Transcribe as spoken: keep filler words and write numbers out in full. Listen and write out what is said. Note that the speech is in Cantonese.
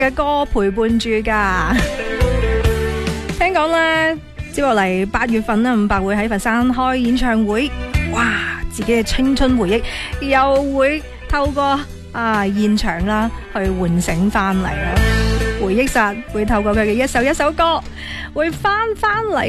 嘅歌陪伴住噶。聽講咧，接落嚟八月份咧，伍佰會喺佛山開演唱會，哇！自己嘅青春回憶又會透過啊現場啦去喚醒翻嚟啦，回憶殺會透過佢嘅一首一首歌會翻翻嚟。